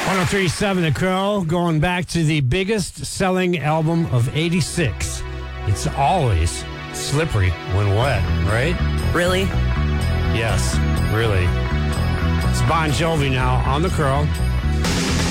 1037 The Curl, going back to the biggest selling album of 86. It's always slippery when wet, right? Really? Yes, really. It's Bon Jovi now on The Curl.